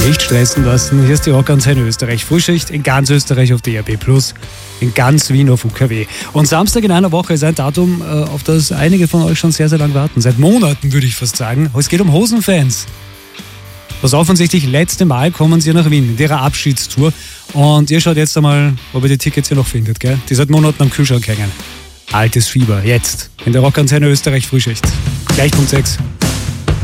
Nicht stressen lassen. Hier ist die Rockantenne Österreich. Frühschicht in ganz Österreich auf DRB+, in ganz Wien auf UKW. Und Samstag in einer Woche ist ein Datum, auf das einige von euch schon sehr, sehr lang warten. Seit Monaten, würde ich fast sagen. Es geht um Hosenfans. Das offensichtlich letzte Mal kommen sie nach Wien mit ihrer Abschiedstour. Und ihr schaut jetzt einmal, ob ihr die Tickets hier noch findet, gell? Die seit Monaten am Kühlschrank hängen. Altes Fieber, jetzt in der Rockantenne Österreich Frühschicht. Gleich Punkt 6.